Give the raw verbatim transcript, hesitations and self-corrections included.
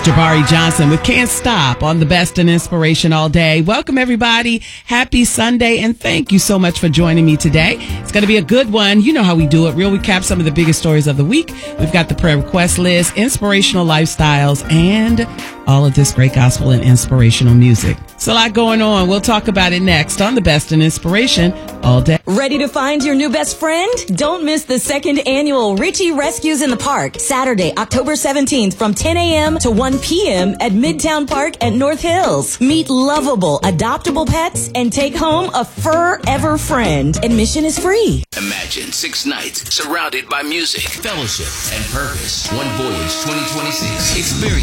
Jabari Johnson with Can't Stop on the Best in Inspiration All Day. Welcome, everybody. Happy Sunday, and thank you so much for joining me today. It's going to be a good one. You know how we do it. We'll recap some of the biggest stories of the week. We've got the prayer request list, inspirational lifestyles, and all of this great gospel and inspirational music. It's a lot going on. We'll talk about it next on the Best in Inspiration All Day. Ready to find your new best friend? Don't miss the second annual Richie Rescues in the Park, Saturday, October seventeenth from ten a.m. to one p.m. at Midtown Park at North Hills. Meet lovable, adoptable pets and take home a forever friend. Admission is free. Imagine six nights surrounded by music, fellowship, and purpose. One Voyage twenty twenty-six. Experience